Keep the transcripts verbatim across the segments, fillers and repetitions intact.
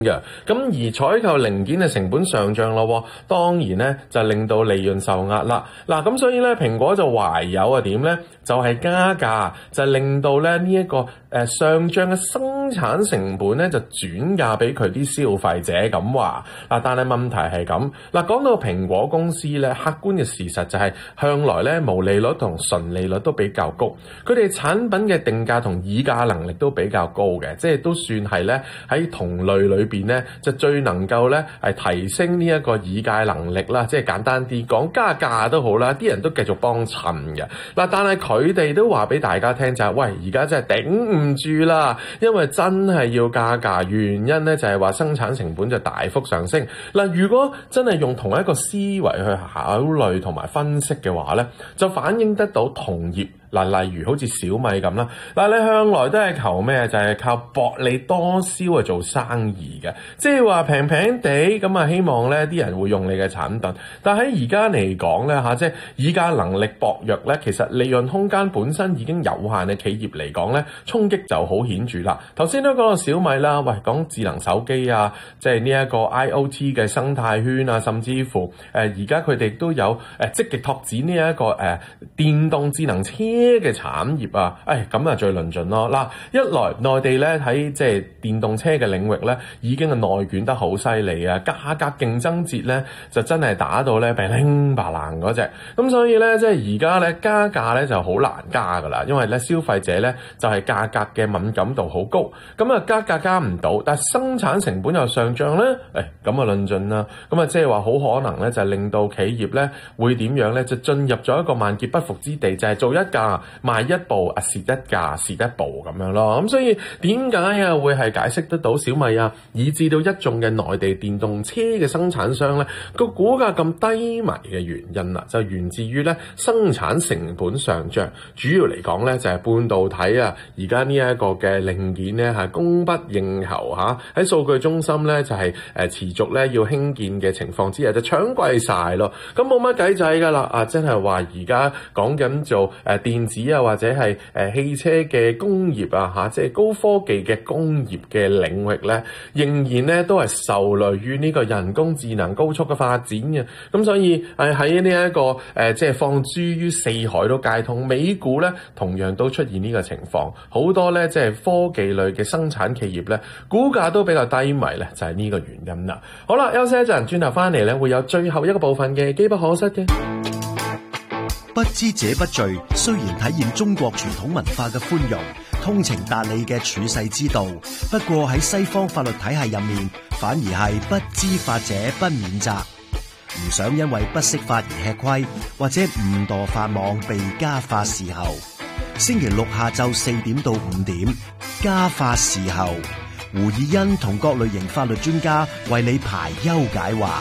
嘅，咁而採購零件嘅成本上漲咯，當然咧就令到利潤受壓啦。嗱，咁所以咧蘋果就唯有啊點咧，就係加價，就令到咧呢一個誒上漲嘅生產成本咧就轉嫁俾佢啲消費者咁話。嗱，但係問題係咁，嗱講到蘋果公司咧，客觀嘅事實就係向來咧毛利率同純利率都比較高，佢哋產品嘅定價同議價能力都比較高嘅，即係都算係咧喺同類裏邊咧就最能夠咧係提升呢一個議價能力啦，即係簡單啲講加價都好啦，啲人都繼續幫襯嘅。嗱，但係佢哋都話俾大家聽就係、是，喂，而家真係頂唔住啦，因為真係要加價，原因咧就係話生產成本就大幅上升。嗱，如果真係用同一個思維去考慮同埋分析嘅話咧，就反映得到同業。嗱，例如好似小米咁啦，嗱，你向來都係求咩？就係、是、靠薄利多銷去做生意嘅，即係話平平地咁啊，希望咧啲人會用你嘅產品。但喺而家嚟講咧嚇，即係議價能力薄弱咧，其實利潤空間本身已經有限嘅企業嚟講咧，衝擊就好顯著啦。頭先都講到小米啦，喂，講智能手機啊，即係呢一個 I O T 嘅生態圈啊，甚至乎誒而家佢哋都有誒積極拓展呢、這、一個誒、呃、電動智能車嘅產業啊，誒咁啊最論盡咯。嗱，一來內地咧喺即係電動車嘅領域咧，已經係內捲得好犀利啊，價格競爭節咧就真係打到咧乒乒乓啷嗰隻，咁所以咧即係而家咧加價咧就好難加噶啦，因為咧消費者咧就係價格嘅敏感度好高，咁啊加價加唔到，但係生產成本又上漲咧，誒咁啊論盡啦，咁啊即係話好可能咧就係令到企業咧會點樣咧就進入咗一個萬劫不復之地，就係做一價賣一部啊蝕一價蝕一部咁樣咯。咁所以點解啊會係解釋得到小米啊以至到一眾嘅內地電動車嘅生產商咧個股價咁低迷嘅原因啦，就源自於咧生產成本上漲，主要嚟講咧就係半導體啊而家呢一個嘅零件咧係供不應求嚇，喺數據中心咧就係誒持續咧要興建嘅情況之下就搶貴晒咯。咁冇乜計仔噶啦啊！真係話而家講緊做誒電子啊或者係誒汽車嘅工業啊嚇，即係高科技嘅工業嘅領域咧，仍然咧都係受累於呢個人工智能高速嘅發展嘅。咁所以誒喺呢一個誒即係放諸於四海都皆通，美股咧同樣都出現呢個情況，好多咧即係科技類嘅生產企業咧股價都比較低迷咧，就係呢個原因啦。好啦，休息一陣，轉頭翻嚟咧會有最後一個部分嘅機不可失嘅。 不知者不罪，雖然體現中國傳統文化嘅寬容、通情達理嘅處世之道，不過喺西方法律體系入面，反而係不知法者不免責。唔想因為不識法而吃虧，或者誤墮法網被家法伺候。星期六下晝四點到五點，家法伺候，胡以欣同各類型法律專家為你排憂解惑。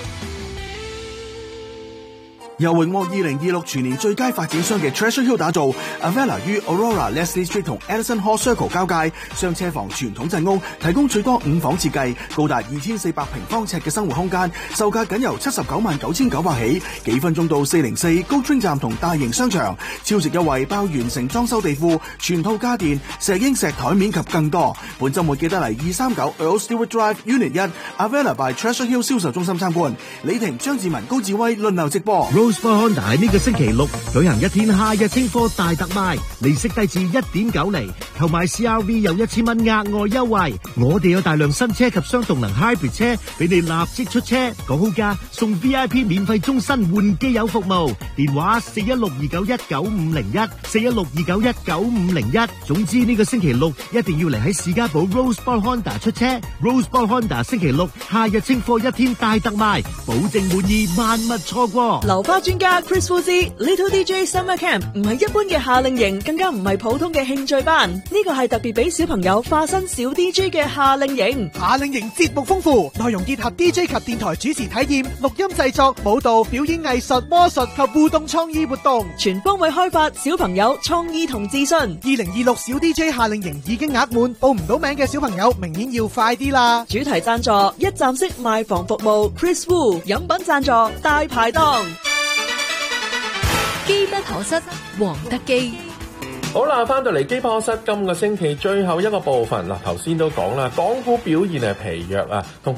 由榮獲二零二六全年最佳發展商嘅 Treasure Hill 打造 Avella 於 Aurora Leslie Street 同 Edison Hall Circle 交界雙車房傳統鎮屋，提供最多五房設計，高達二千四百平方尺嘅生活空間，售價僅由七十九萬九千九百起，幾分鐘到四零四高 train 站同大型商場，超值優惠包完成裝修地庫、全套家電、石英石台面及更多。本週末記得嚟二三九 Earl Stewart Drive Unit 一 Avella by Treasure Hill 銷售中心參觀。李婷、張志文、高志威輪流直播。 Rosebud Honda 喺呢個星期六舉行一天夏日清貨大特賣，利息低至一點九厘，購買 C R V 有一千蚊額外優惠。我哋有大量新車及雙動能 Hybrid 車俾你立即出車，講好價送 V I P 免費終身換機油服務。電話四一六二九一九五零一四一六二九一九五零一。總之呢個星期六一定要嚟喺士嘉堡 Rosebud Honda 出車。Rosebud Honda 星期六夏日清貨一天大特賣，保證滿意，萬勿錯過。 流花專家 Chris Fuzzy Little D J Summer Camp 唔係一般嘅夏令營，更加唔係普通嘅興趣班，呢個係特別俾小朋友化身小 D J 嘅夏令營。 夏令營節目豐富，內容結合 D J 及電台主持體驗、錄音製作、舞蹈、表演藝術、魔術及互動創意活動， 全方位開發小朋友創意同自信。二零二六小 D J 夏令營已經額滿，報唔到名嘅小朋友明顯要快啲啦！ 主題贊助一站式賣房服務 Chris Wu， 飲品贊助大排檔。 機不可失，黃德基。 好啦，翻到嚟機波室，今個星期最後一個部分嗱，頭先都講啦，港股表現係疲弱啊，同